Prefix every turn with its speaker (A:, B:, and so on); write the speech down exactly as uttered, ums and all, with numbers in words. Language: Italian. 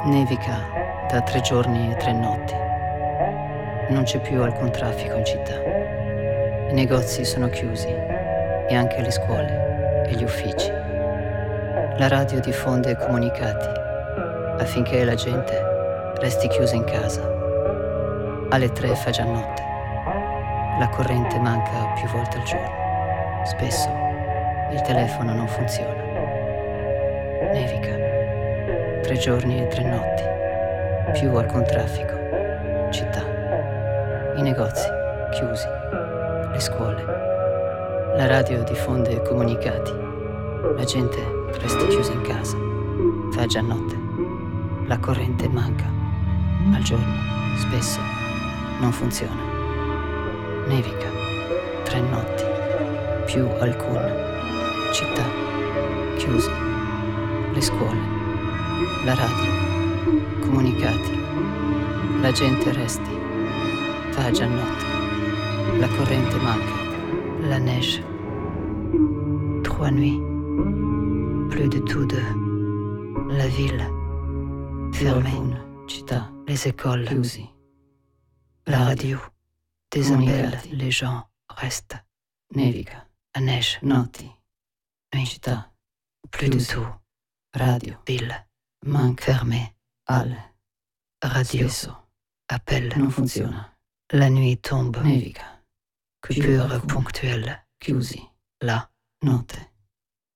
A: Nevica da tre giorni e tre notti. Non c'è più alcun traffico in città. I negozi sono chiusi e anche le scuole e gli uffici. La radio diffonde comunicati affinché la gente resti chiusa in casa. Alle tre fa già notte. La corrente manca più volte al giorno. Spesso il telefono non funziona. Nevica. Tre giorni e tre notti. Più alcun traffico. Città. I negozi chiusi. Le scuole. La radio diffonde comunicati. La gente resta chiusa in casa. Fa già notte. La corrente manca. Al giorno, spesso, non funziona. Nevica. Tre notti. Più alcun. Città. Chiusi. Le scuole. La radio. Comunicati. La gente resti. Fa già notte. La corrente manca. La neige. Trois nuits. Plus du tout de la ville. Fermée. Città. Les écoles. Chiusi. La radio. Des appels. Les gens restent. Nevica. La neige. Notti. Nuit. Città. Plus du tout. Radio. Ville. Manque. Fermée. Al. Radio. Spesso. Appel. Non funziona. La nuit tombe. Nevica. Coupure ponctuelle. Chiusi. La notte.